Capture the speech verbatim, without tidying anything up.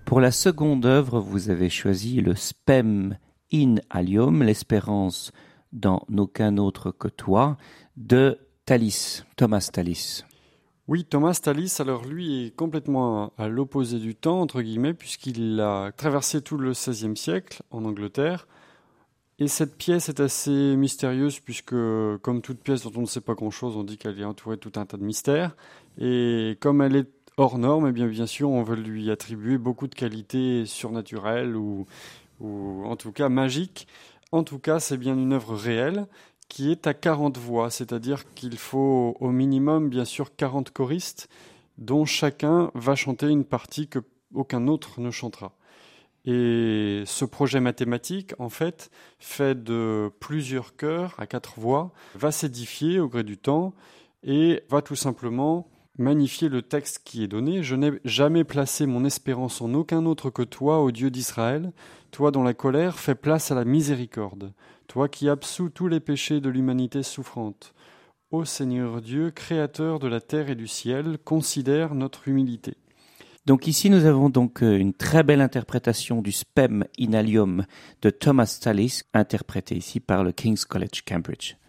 Pour la seconde œuvre, vous avez choisi le Spem in alium, l'espérance dans aucun autre que toi, de Tallis, Thomas Tallis. Oui, Thomas Tallis, alors lui est complètement à, à l'opposé du temps, entre guillemets, puisqu'il a traversé tout le seizième siècle en Angleterre. Et cette pièce est assez mystérieuse puisque, comme toute pièce dont on ne sait pas grand-chose, on dit qu'elle est entourée de tout un tas de mystères. Et comme elle est hors norme, eh bien, bien sûr, on veut lui attribuer beaucoup de qualités surnaturelles ou, ou en tout cas magiques. En tout cas, c'est bien une œuvre réelle qui est à quarante voix, c'est-à-dire qu'il faut au minimum, bien sûr, quarante choristes dont chacun va chanter une partie que aucun autre ne chantera. Et ce projet mathématique, en fait, fait de plusieurs chœurs à quatre voix, va s'édifier au gré du temps et va tout simplement magnifier le texte qui est donné. Je n'ai jamais placé mon espérance en aucun autre que toi, ô Dieu d'Israël, toi dont la colère fait place à la miséricorde, toi qui absous tous les péchés de l'humanité souffrante. Ô Seigneur Dieu, créateur de la terre et du ciel, considère notre humilité. Donc ici, nous avons donc une très belle interprétation du Spem in alium de Thomas Tallis, interprété ici par le King's College Cambridge.